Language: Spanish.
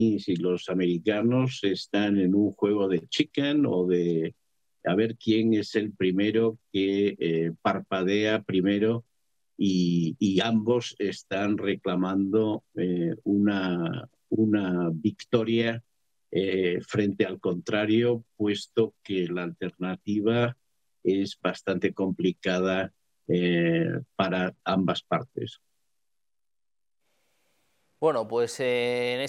si los americanos están en un juego de chicken o de a ver quién es el primero que parpadea primero y ambos están reclamando una victoria frente al contrario, puesto que la alternativa es bastante complicada para ambas partes. Bueno, pues en